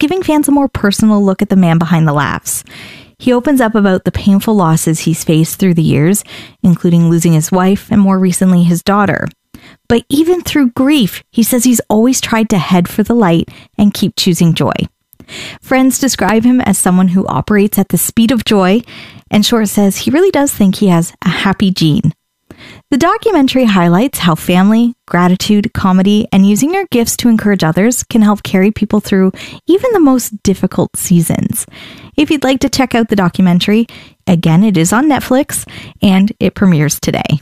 giving fans a more personal look at the man behind the laughs. He opens up about the painful losses he's faced through the years, including losing his wife and more recently his daughter. But even through grief, he says he's always tried to head for the light and keep choosing joy. Friends describe him as someone who operates at the speed of joy, and Short says he really does think he has a happy gene. The documentary highlights how family, gratitude, comedy, and using your gifts to encourage others can help carry people through even the most difficult seasons. If you'd like to check out the documentary, again, it is on Netflix, and it premieres today.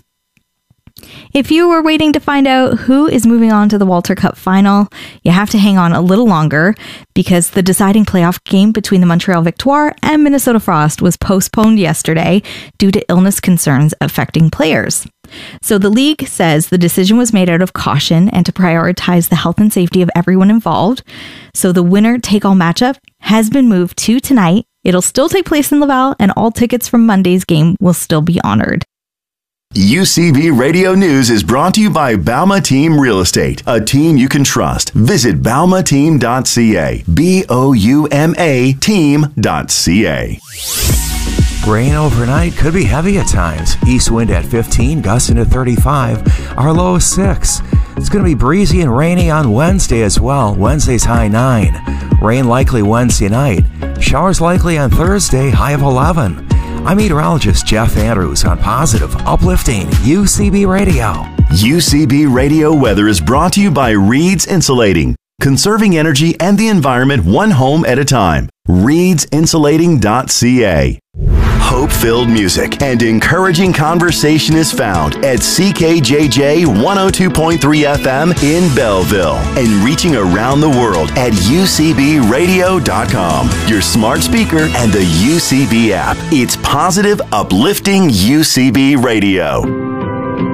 If you were waiting to find out who is moving on to the Walter Cup final, you have to hang on a little longer because the deciding playoff game between the Montreal Victoire and Minnesota Frost was postponed yesterday due to illness concerns affecting players. So the league says the decision was made out of caution and to prioritize the health and safety of everyone involved. So the winner-take-all matchup has been moved to tonight. It'll still take place in Laval, and all tickets from Monday's game will still be honored. UCB Radio News is brought to you by Bauma Team Real Estate, a team you can trust. Visit baumateam.ca, BOUMA team.ca. Rain overnight could be heavy at times. East wind at 15, gusting to 35. Our low is 6. It's going to be breezy and rainy on Wednesday as well. Wednesday's high 9. Rain likely Wednesday night. Showers likely on Thursday, high of 11. I'm meteorologist Jeff Andrews on Positive, Uplifting UCB Radio. UCB Radio weather is brought to you by Reed's Insulating, conserving energy and the environment one home at a time. Reed'sInsulating.ca. Hope-filled music and encouraging conversation is found at CKJJ 102.3 FM in Belleville and reaching around the world at UCBradio.com, your smart speaker and the UCB app. It's positive, uplifting UCB Radio.